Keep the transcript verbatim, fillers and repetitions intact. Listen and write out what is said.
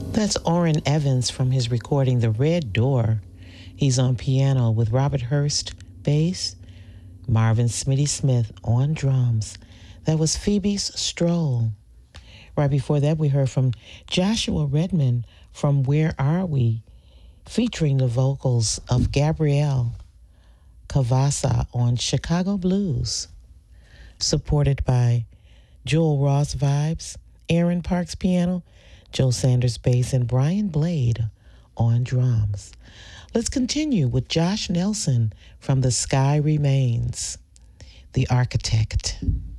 That's Orrin Evans from his recording The Red Door. He's on piano with Robert Hurst, bass, Marvin Smitty Smith on drums. That was Phoebe's Stroll. Right before that, we heard from Joshua Redman from Where Are We, featuring the vocals of Gabrielle Cavassa on Chicago Blues, supported by Joel Ross Vibes, Aaron Parks piano, Joe Sanders bass, and Brian Blade on drums. Let's continue with Josh Nelson from The Sky Remains, The Architect.